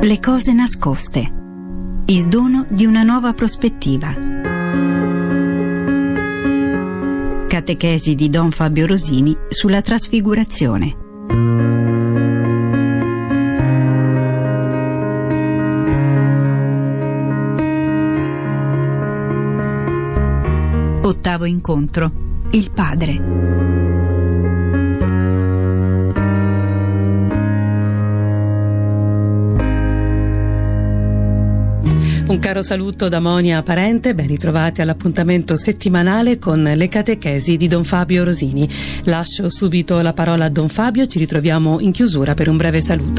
Le cose nascoste. Il dono di una nuova prospettiva. Catechesi di Don Fabio Rosini sulla trasfigurazione. Ottavo incontro. Il Padre. Un caro saluto da Monia Parente, ben ritrovati all'appuntamento settimanale con le catechesi di Don Fabio Rosini. Lascio subito la parola a Don Fabio, ci ritroviamo in chiusura per un breve saluto.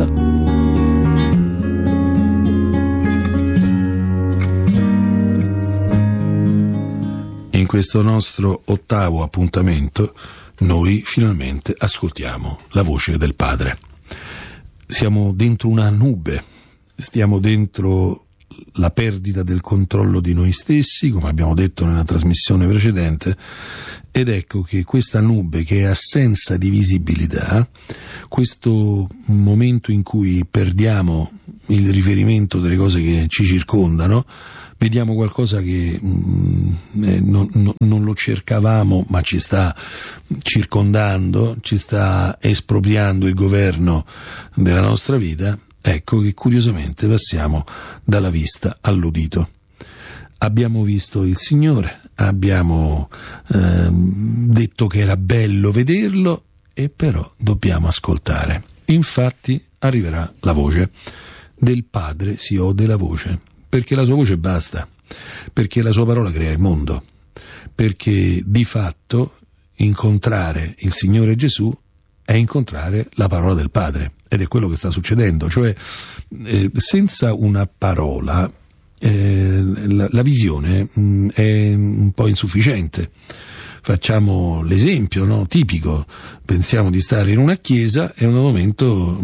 In questo nostro ottavo appuntamento noi finalmente ascoltiamo la voce del Padre. Siamo dentro una nube, stiamo dentro la perdita del controllo di noi stessi, come abbiamo detto nella trasmissione precedente, ed ecco che questa nube, che è assenza di visibilità, questo momento in cui perdiamo il riferimento delle cose che ci circondano, vediamo qualcosa che non lo cercavamo ma ci sta circondando, ci sta espropriando il governo della nostra vita. Ecco che curiosamente passiamo dalla vista all'udito. Abbiamo visto il Signore, abbiamo detto che era bello vederlo e però dobbiamo ascoltare. Infatti arriverà la voce del Padre, si ode la voce, perché la sua voce basta, perché la sua parola crea il mondo, perché di fatto incontrare il Signore Gesù è incontrare la parola del Padre, ed è quello che sta succedendo, cioè senza una parola la visione è un po' insufficiente. Facciamo l'esempio, no? Tipico, pensiamo di stare in una chiesa e a un momento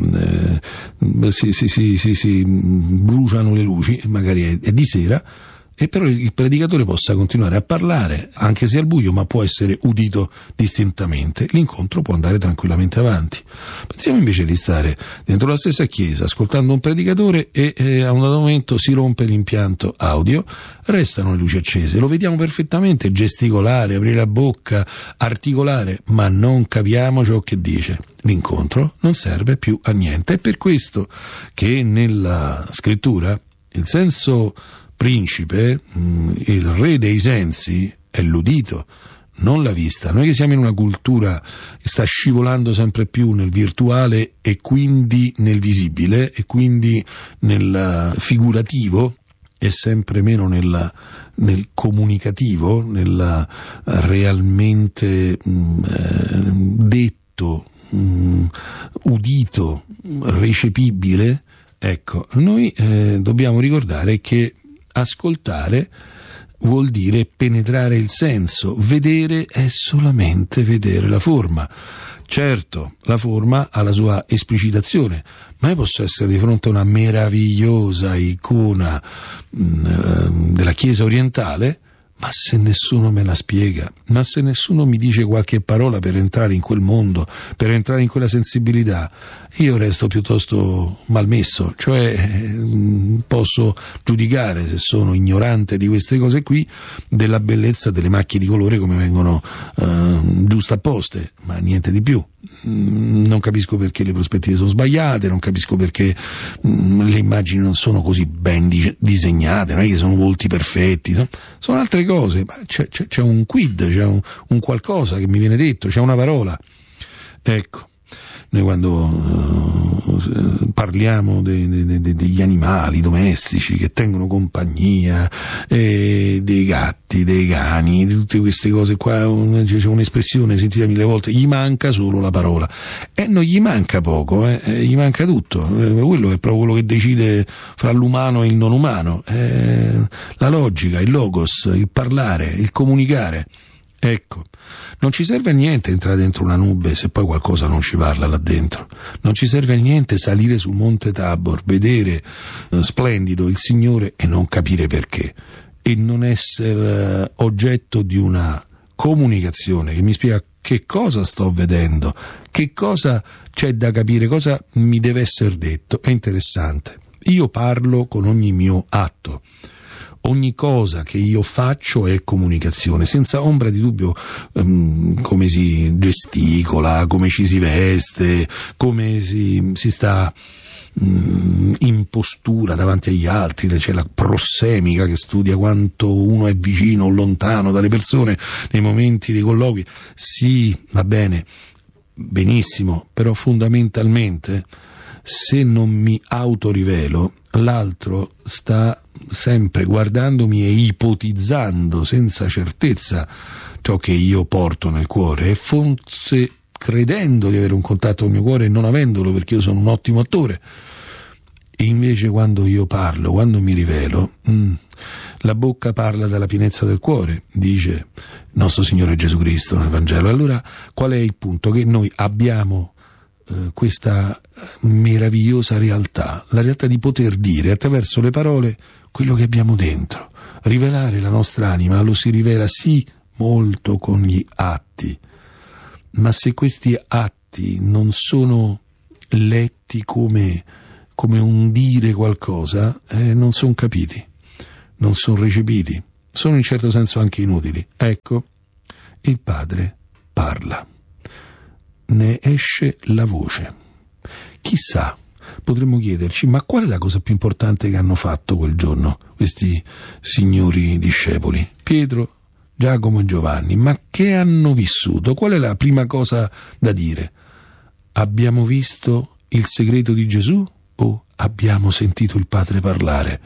si bruciano le luci, magari è di sera, e però il predicatore possa continuare a parlare, anche se al buio, ma può essere udito distintamente. L'incontro può andare tranquillamente avanti. Pensiamo invece di stare dentro la stessa chiesa, ascoltando un predicatore e a un momento si rompe l'impianto audio, restano le luci accese, lo vediamo perfettamente gesticolare, aprire la bocca, articolare, ma non capiamo ciò che dice. L'incontro non serve più a niente. È per questo che nella scrittura il senso principe, il re dei sensi, è l'udito, non la vista. Noi che siamo in una cultura che sta scivolando sempre più nel virtuale e quindi nel visibile e quindi nel figurativo e sempre meno nel comunicativo, nel realmente detto, udito, recepibile. Ecco, noi dobbiamo ricordare che ascoltare vuol dire penetrare il senso, vedere è solamente vedere la forma. Certo, la forma ha la sua esplicitazione, ma io posso essere di fronte a una meravigliosa icona della Chiesa orientale, ma se nessuno me la spiega, ma se nessuno mi dice qualche parola per entrare in quel mondo, per entrare in quella sensibilità, io resto piuttosto malmesso, cioè posso giudicare, se sono ignorante di queste cose qui, della bellezza delle macchie di colore come vengono giustapposte, ma niente di più. Non capisco perché le prospettive sono sbagliate, non capisco perché le immagini non sono così ben disegnate, non è che sono volti perfetti, sono altre cose, ma c'è un quid, c'è un qualcosa che mi viene detto, c'è una parola. Ecco, noi quando parliamo degli animali domestici che tengono compagnia, dei gatti, dei cani, di tutte queste cose qua, c'è un'espressione sentita 1000 volte: gli manca solo la parola. Non gli manca poco, gli manca tutto. Quello è proprio quello che decide fra l'umano e il non umano, la logica, il logos, il parlare, il comunicare. Ecco, non ci serve a niente entrare dentro una nube se poi qualcosa non ci parla là dentro. Non ci serve a niente salire sul Monte Tabor, vedere splendido il Signore e non capire perché, e non essere oggetto di una comunicazione che mi spiega che cosa sto vedendo, che cosa c'è da capire, cosa mi deve essere detto. È interessante. Io parlo con ogni mio atto. Ogni cosa che io faccio è comunicazione, senza ombra di dubbio, come si gesticola, come ci si veste, come si sta in postura davanti agli altri. C'è la prossemica che studia quanto uno è vicino o lontano dalle persone nei momenti dei colloqui. Sì, va bene, benissimo, però fondamentalmente se non mi autorivelo, l'altro sta sempre guardandomi e ipotizzando senza certezza ciò che io porto nel cuore, e forse credendo di avere un contatto con il mio cuore e non avendolo, perché io sono un ottimo attore. E invece quando io parlo, quando mi rivelo, la bocca parla dalla pienezza del cuore, dice il nostro Signore Gesù Cristo nel Vangelo. Allora qual è il punto? Che noi abbiamo questa meravigliosa realtà, la realtà di poter dire attraverso le parole quello che abbiamo dentro. Rivelare la nostra anima lo si rivela sì molto con gli atti, ma se questi atti non sono letti come un dire qualcosa, non sono capiti, non sono recepiti, sono in certo senso anche inutili. Ecco, il Padre parla. Ne esce la voce. Chissà, potremmo chiederci, ma qual è la cosa più importante che hanno fatto quel giorno questi signori discepoli? Pietro, Giacomo e Giovanni, ma che hanno vissuto? Qual è la prima cosa da dire? Abbiamo visto il segreto di Gesù o abbiamo sentito il Padre parlare?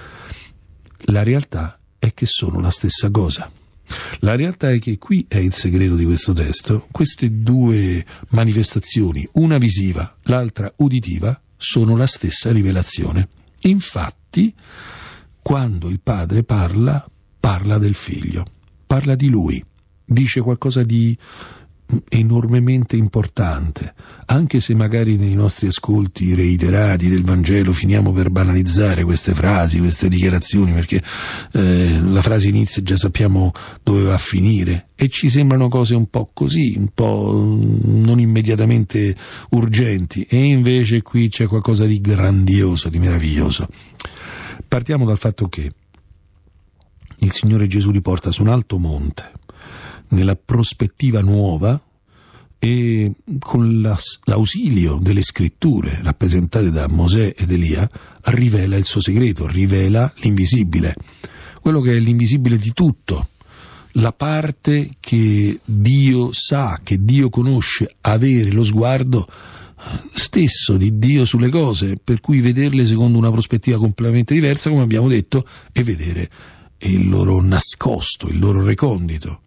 La realtà è che sono la stessa cosa. La realtà è che qui è il segreto di questo testo. Queste due manifestazioni, una visiva, l'altra uditiva, sono la stessa rivelazione. Infatti, quando il Padre parla del Figlio, parla di Lui, dice qualcosa di enormemente importante, anche se magari nei nostri ascolti reiterati del Vangelo finiamo per banalizzare queste frasi, queste dichiarazioni, perché la frase inizia e già sappiamo dove va a finire e ci sembrano cose un po' così, un po' non immediatamente urgenti, e invece qui c'è qualcosa di grandioso, di meraviglioso. Partiamo dal fatto che il Signore Gesù li porta su un alto monte, nella prospettiva nuova, e con l'ausilio delle scritture rappresentate da Mosè ed Elia rivela il suo segreto, rivela l'invisibile, quello che è l'invisibile di tutto, la parte che Dio sa, che Dio conosce, avere lo sguardo stesso di Dio sulle cose, per cui vederle secondo una prospettiva completamente diversa, come abbiamo detto, e vedere il loro nascosto, il loro recondito.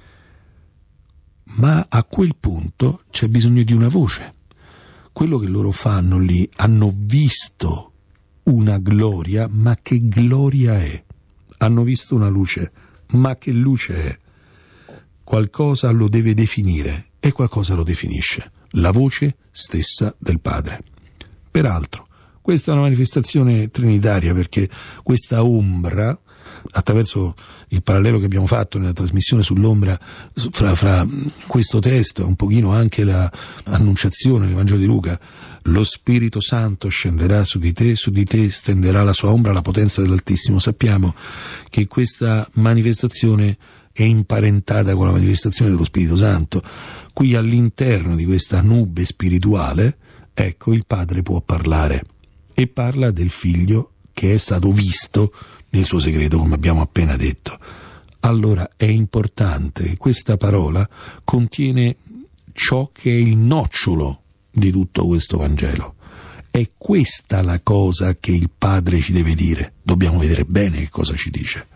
Ma a quel punto c'è bisogno di una voce. Quello che loro fanno lì, hanno visto una gloria, ma che gloria è? Hanno visto una luce, ma che luce è? Qualcosa lo deve definire, e qualcosa lo definisce: la voce stessa del Padre. Peraltro, questa è una manifestazione trinitaria, perché questa ombra, attraverso il parallelo che abbiamo fatto nella trasmissione sull'ombra, fra questo testo e un pochino anche la annunciazione del Vangelo di Luca, lo Spirito Santo scenderà su di te stenderà la sua ombra, la potenza dell'Altissimo. Sappiamo che questa manifestazione è imparentata con la manifestazione dello Spirito Santo. Qui all'interno di questa nube spirituale, ecco, il Padre può parlare, e parla del Figlio che è stato visto nel suo segreto, come abbiamo appena detto. Allora è importante, questa parola contiene ciò che è il nocciolo di tutto questo Vangelo. È questa la cosa che il Padre ci deve dire. Dobbiamo vedere bene che cosa ci dice.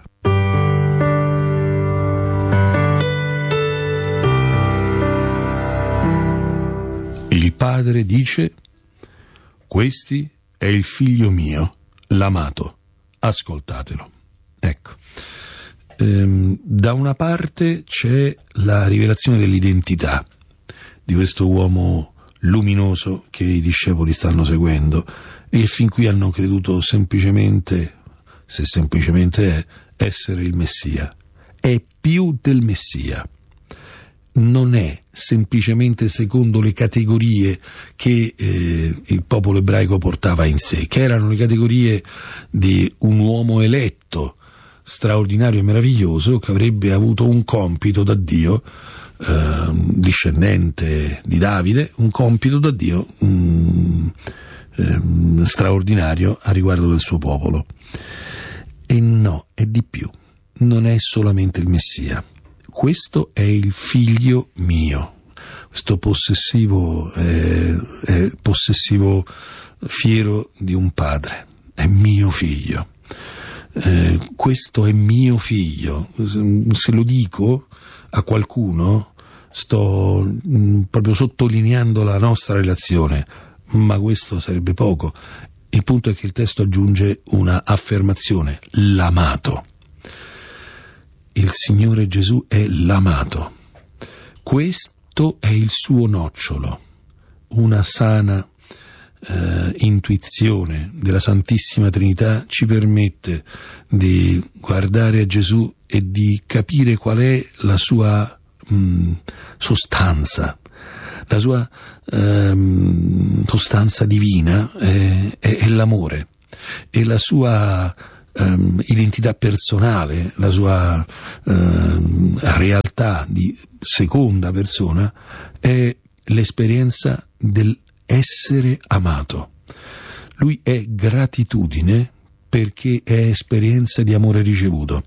Il Padre dice: questi è il Figlio mio, l'amato. Ascoltatelo. Ecco, da una parte c'è la rivelazione dell'identità di questo uomo luminoso che i discepoli stanno seguendo e fin qui hanno creduto semplicemente, se semplicemente è, essere il Messia. È più del Messia. non è semplicemente secondo le categorie che il popolo ebraico portava in sé, che erano le categorie di un uomo eletto, straordinario e meraviglioso, che avrebbe avuto un compito da Dio, discendente di Davide, un compito da Dio straordinario a riguardo del suo popolo. E no, è di più, non è solamente il Messia. Questo è il figlio mio. Questo possessivo è possessivo fiero di un padre. È mio figlio. Questo è mio figlio. Se lo dico a qualcuno, sto proprio sottolineando la nostra relazione, ma questo sarebbe poco. Il punto è che il testo aggiunge una affermazione: l'amato. Il Signore Gesù è l'amato. Questo è il suo nocciolo. Una sana intuizione della Santissima Trinità ci permette di guardare a Gesù e di capire qual è la sua sostanza. La sua sostanza divina è l'amore, e la sua identità personale, la sua realtà di seconda persona è l'esperienza dell'essere amato. Lui è gratitudine perché è esperienza di amore ricevuto.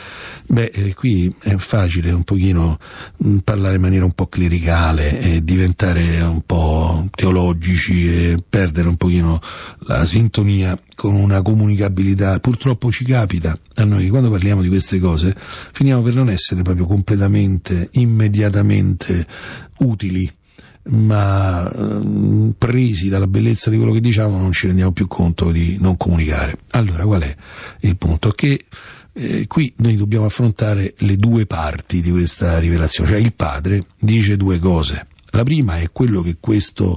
Qui è facile un pochino parlare in maniera un po' clericale e diventare un po' teologici e perdere un pochino la sintonia con una comunicabilità. Purtroppo ci capita a noi che quando parliamo di queste cose finiamo per non essere proprio completamente, immediatamente utili, ma presi dalla bellezza di quello che diciamo non ci rendiamo più conto di non comunicare. Allora, qual è il punto? Che qui noi dobbiamo affrontare le due parti di questa rivelazione. Cioè, il Padre dice due cose. La prima è quello che questo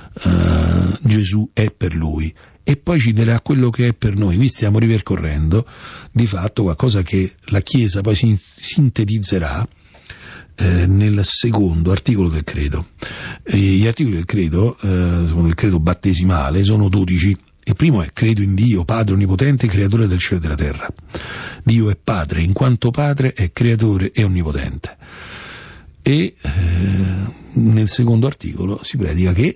Gesù è per lui, e poi ci dirà quello che è per noi. Qui stiamo ripercorrendo di fatto qualcosa che la Chiesa poi sintetizzerà nel secondo articolo del credo. Gli articoli del credo, secondo il credo battesimale, sono 12. Il primo è: credo in Dio, Padre onnipotente, creatore del cielo e della terra. Dio è Padre, in quanto Padre è creatore e onnipotente. E nel secondo articolo si predica che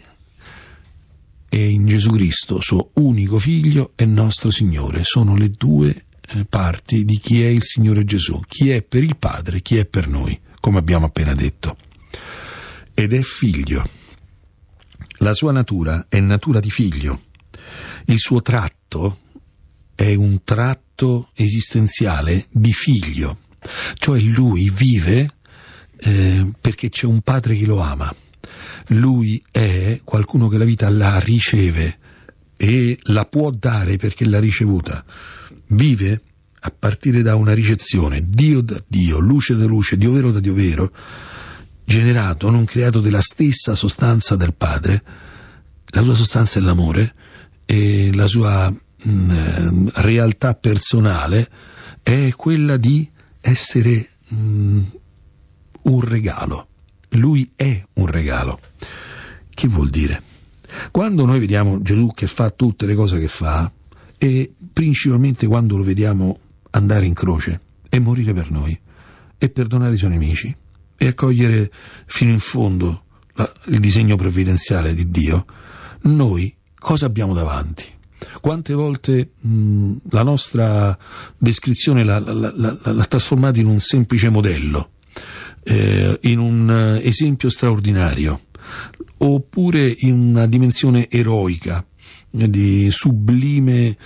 è in Gesù Cristo, suo unico Figlio, e nostro Signore. Sono le due parti di chi è il Signore Gesù, chi è per il Padre, chi è per noi, come abbiamo appena detto. Ed è Figlio. La sua natura è natura di Figlio. Il suo tratto è un tratto esistenziale di figlio, cioè lui vive perché c'è un padre che lo ama. Lui è qualcuno che la vita la riceve e la può dare perché l'ha ricevuta. Vive a partire da una ricezione, Dio da Dio, luce da luce, Dio vero da Dio vero, generato, non creato, della stessa sostanza del Padre. La sua sostanza è l'amore, e la sua realtà personale è quella di essere un regalo. Lui è un regalo. Che vuol dire? Quando noi vediamo Gesù che fa tutte le cose che fa, e principalmente quando lo vediamo andare in croce e morire per noi e perdonare i suoi nemici e accogliere fino in fondo il disegno provvidenziale di Dio, noi cosa abbiamo davanti? Quante volte la nostra descrizione l'ha trasformata in un semplice modello, in un esempio straordinario, oppure in una dimensione eroica, di sublime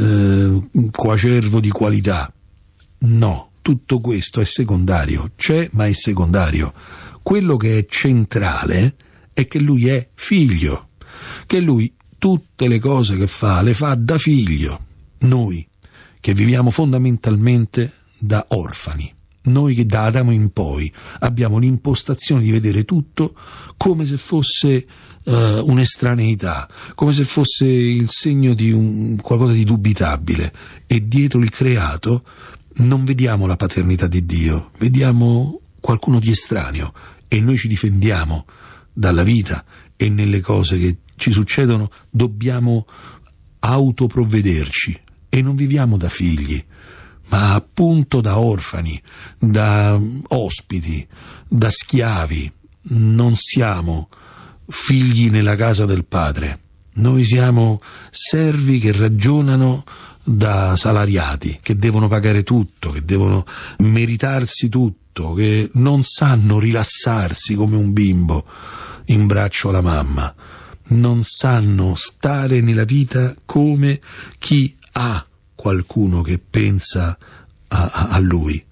coacervo di qualità. No, tutto questo è secondario, c'è ma è secondario. Quello che è centrale è che lui è figlio, che lui tutte le cose che fa le fa da figlio. Noi che viviamo fondamentalmente da orfani, noi che da Adamo in poi abbiamo l'impostazione di vedere tutto come se fosse un'estraneità, come se fosse il segno di qualcosa di dubitabile, e dietro il creato non vediamo la paternità di Dio, vediamo qualcuno di estraneo, e noi ci difendiamo dalla vita e nelle cose che ci succedono dobbiamo autoprovvederci e non viviamo da figli, ma appunto da orfani, da ospiti, da schiavi. Non siamo figli nella casa del Padre, noi siamo servi che ragionano da salariati, che devono pagare tutto, che devono meritarsi tutto, che non sanno rilassarsi come un bimbo in braccio alla mamma, non sanno stare nella vita come chi ha qualcuno che pensa a lui.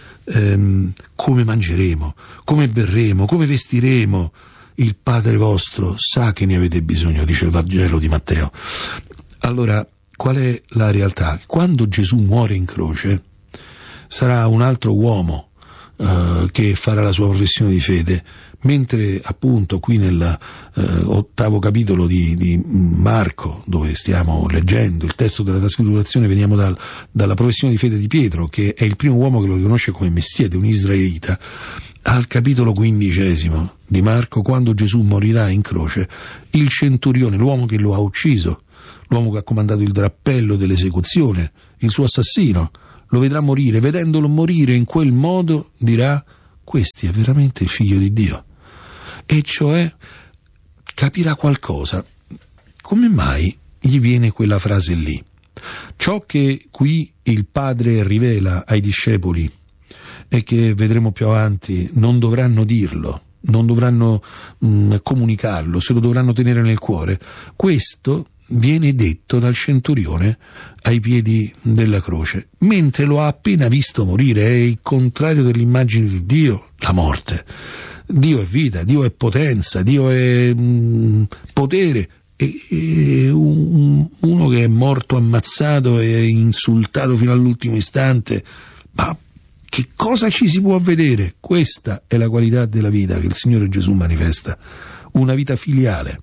Come mangeremo, come berremo, come vestiremo, il Padre vostro sa che ne avete bisogno, dice il Vangelo di Matteo. Allora, qual è la realtà? Quando Gesù muore in croce sarà un altro uomo che farà la sua professione di fede, mentre appunto qui nel 8° capitolo di Marco, dove stiamo leggendo il testo della trasfigurazione, veniamo dalla professione di fede di Pietro, che è il primo uomo che lo riconosce come Messia, un israelita. Al capitolo 15 di Marco, quando Gesù morirà in croce, il centurione, l'uomo che lo ha ucciso, l'uomo che ha comandato il drappello dell'esecuzione, il suo assassino, lo vedrà morire. Vedendolo morire in quel modo dirà: questi è veramente il figlio di Dio. E cioè capirà qualcosa. Come mai gli viene quella frase lì? Ciò che qui il Padre rivela ai discepoli e che vedremo più avanti, non dovranno dirlo, non dovranno comunicarlo, se lo dovranno tenere nel cuore. Questo viene detto dal centurione ai piedi della croce, mentre lo ha appena visto morire. È il contrario dell'immagine di Dio, la morte. Dio è vita, Dio è potenza, Dio è potere, e uno che è morto ammazzato e insultato fino all'ultimo istante, ma che cosa ci si può vedere? Questa è la qualità della vita che il Signore Gesù manifesta, una vita filiale.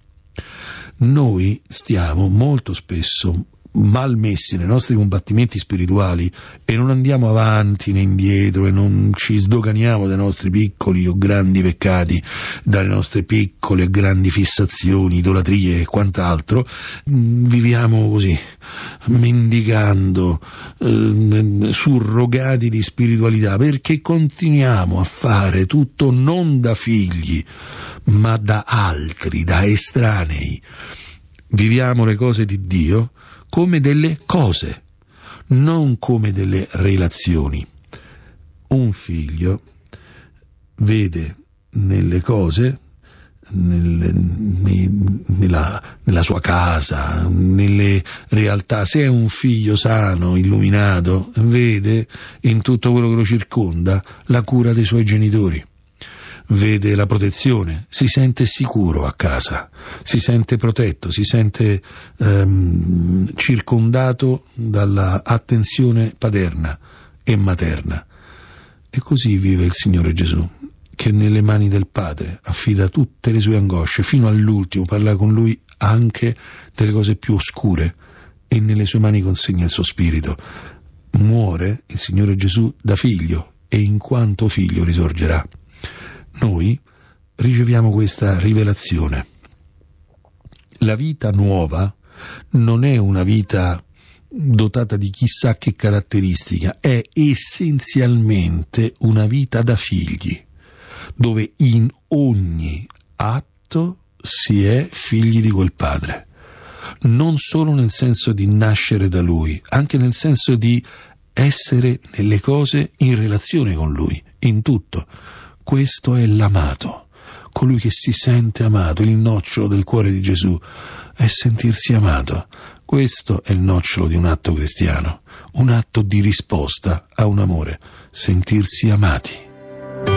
Noi stiamo molto spesso malmessi nei nostri combattimenti spirituali e non andiamo avanti né indietro e non ci sdoganiamo dai nostri piccoli o grandi peccati, dalle nostre piccole e grandi fissazioni, idolatrie e quant'altro. Viviamo così, mendicando, surrogati di spiritualità, perché continuiamo a fare tutto non da figli ma da altri, da estranei. Viviamo le cose di Dio come delle cose, non come delle relazioni. Un figlio vede nelle cose, nella sua casa, nelle realtà. Se è un figlio sano, illuminato, vede in tutto quello che lo circonda la cura dei suoi genitori. Vede la protezione, si sente sicuro a casa, si sente protetto, si sente circondato dalla attenzione paterna e materna. E così vive il Signore Gesù, che nelle mani del Padre affida tutte le sue angosce, fino all'ultimo parla con Lui anche delle cose più oscure, e nelle sue mani consegna il suo spirito. Muore il Signore Gesù da figlio e in quanto figlio risorgerà. Noi riceviamo questa rivelazione. La vita nuova non è una vita dotata di chissà che caratteristica, è essenzialmente una vita da figli, dove in ogni atto si è figli di quel Padre, non solo nel senso di nascere da Lui, anche nel senso di essere nelle cose in relazione con Lui, in tutto. Questo è l'amato, colui che si sente amato. Il nocciolo del cuore di Gesù è sentirsi amato. Questo è il nocciolo di un atto cristiano, un atto di risposta a un amore, sentirsi amati.